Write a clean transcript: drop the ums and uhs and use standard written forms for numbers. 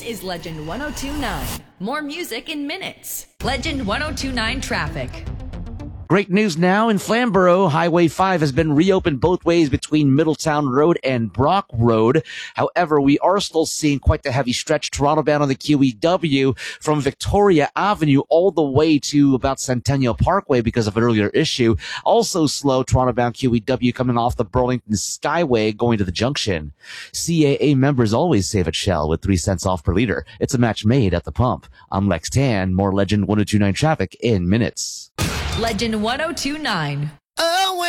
is Legend 1029. More music in minutes. Legend 1029 traffic. Great news now in Flamborough. Highway 5 has been reopened both ways between Middletown Road and Brock Road. However, we are still seeing quite the heavy stretch Toronto bound on the QEW from Victoria Avenue all the way to about Centennial Parkway because of an earlier issue. Also slow Toronto bound QEW coming off the Burlington Skyway going to the junction. CAA members always save at Shell with 3 cents off per liter. It's a match made at the pump. I'm Lex Tan. More Legend 1029 traffic in minutes. Legend 1029.